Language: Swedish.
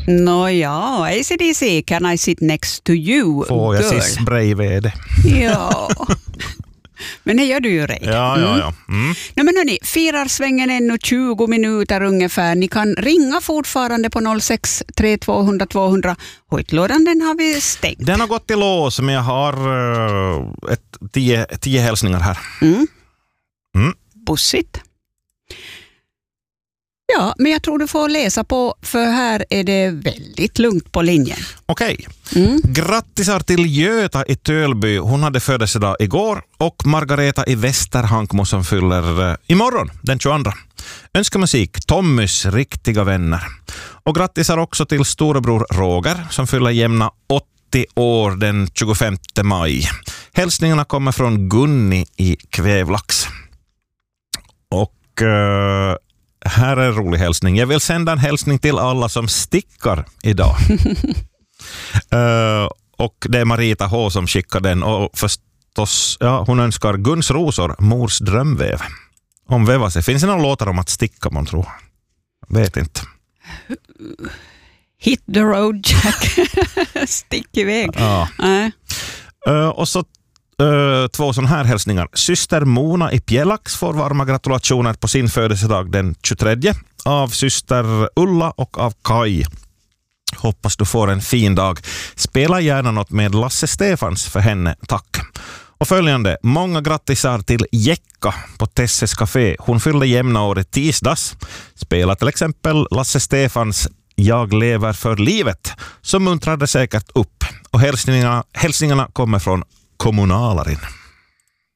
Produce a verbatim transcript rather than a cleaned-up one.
Nå ja, A C D C, Can I sit next to you, Får jag girl? sist bredvid det? Ja, men det gör du ju redan. Ja, ja, ja. Mm. Nej, men hörni, firar svängen ännu tjugo minuter ungefär. Ni kan ringa fortfarande på noll sex tre två noll noll två noll noll. Hojtlådan, den har vi stängt. Den har gått till lås, men jag har uh, ett, tio, tio hälsningar här. Mm. Mm. Bussigt. Ja, men jag tror du får läsa på, för här är det väldigt lugnt på linjen. Okej. Mm. Grattisar till Göta i Tölby. Hon hade födelsedag igår. Och Margareta i Västerhankmo som fyller uh, imorgon, den tjugoandra. Önskar musik, Tommys riktiga vänner. Och grattisar också till storebror Roger som fyller jämna åttio år den tjugofemte maj. Hälsningarna kommer från Gunni i Kvävlax. Och uh, här är en rolig hälsning. Jag vill sända en hälsning till alla som stickar idag. uh, och det är Marita H som skickar den. Och förstås, ja, hon önskar Guns rosor, mors drömväv. Om väva sig. Finns det några låtar om att sticka, man tror? Vet inte. Hit the road, Jack. Stick iväg. Ja. Äh. Uh, och så uh, två sådana här hälsningar. Syster Mona i Pjelax får varma gratulationer på sin födelsedag den tjugotredje av syster Ulla och av Kai. Hoppas du får en fin dag. Spela gärna något med Lasse Stefans för henne, tack. Och följande, många grattisar till Jekka på Tesses Café. Hon fyllde jämna året tisdags. Spela till exempel Lasse Stefans Jag lever för livet, som muntrade säkert upp. Och hälsningarna, hälsningarna kommer från kommunalaren.